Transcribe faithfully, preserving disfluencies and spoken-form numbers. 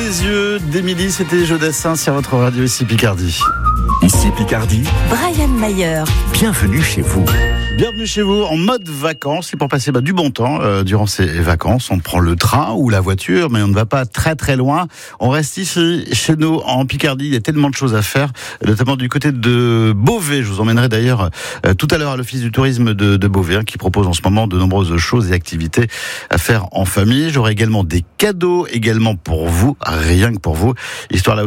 les yeux d'Émilie, c'était Jeux Dassin sur votre radio ici Picardie. Ici Picardie, Brian Mayer. Bienvenue chez vous. Bienvenue chez vous en mode vacances. Et pour passer bah, du bon temps euh, durant ces vacances, on prend le train ou la voiture, mais on ne va pas très très loin. On reste ici, chez nous, en Picardie. Il y a tellement de choses à faire, notamment du côté de Beauvais. Je vous emmènerai d'ailleurs euh, tout à l'heure à l'Office du tourisme de, de Beauvais, hein, qui propose en ce moment de nombreuses choses et activités à faire en famille. J'aurai également des cadeaux également pour vous, rien que pour vous, histoire là